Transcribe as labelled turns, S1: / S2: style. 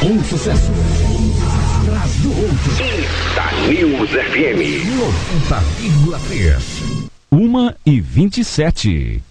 S1: Um sucesso atrás do outro.
S2: News FM
S1: 90,3.
S3: 1h27.